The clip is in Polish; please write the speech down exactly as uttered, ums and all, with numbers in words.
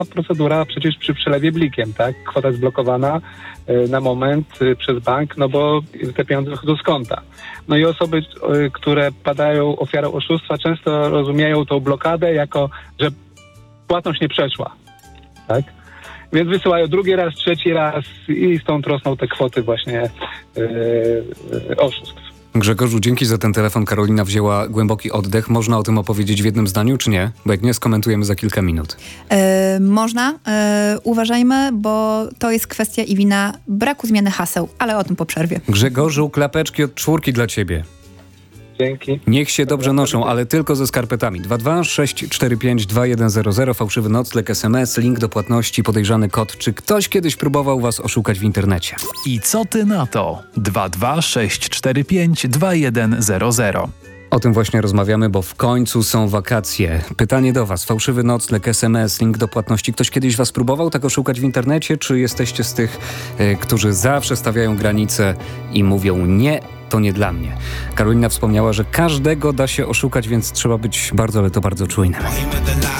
procedura przecież przy przelewie blikiem, tak? Kwota jest blokowana y, na moment y, przez bank, no bo te pieniądze wychodzą z konta. No i osoby, y, które padają ofiarą oszustwa, często rozumieją tą blokadę jako, że płatność nie przeszła, tak? Więc wysyłają drugi raz, trzeci raz i stąd rosną te kwoty właśnie y, y, oszustw. Grzegorzu, dzięki za ten telefon. Karolina wzięła głęboki oddech. Można o tym opowiedzieć w jednym zdaniu, czy nie? Bo jak nie, skomentujemy za kilka minut. E, można. E, uważajmy, bo to jest kwestia i wina braku zmiany haseł, ale o tym po przerwie. Grzegorzu, klapeczki od czwórki dla ciebie. Dzięki. Niech się dobrze noszą, ale tylko ze skarpetami. dwa dwa sześć cztery pięć dwa jeden zero zero, fałszywy nocleg, es em es, link do płatności, podejrzany kod. Czy ktoś kiedyś próbował was oszukać w internecie? I co ty na to? dwa dwa sześć cztery pięć dwa jeden zero zero. O tym właśnie rozmawiamy, bo w końcu są wakacje. Pytanie do was. Fałszywy nocleg, es em es, link do płatności. Ktoś kiedyś was próbował tak oszukać w internecie? Czy jesteście z tych, y, którzy zawsze stawiają granice i mówią nie, to nie dla mnie? Karolina wspomniała, że każdego da się oszukać, więc trzeba być bardzo, ale to bardzo czujnym.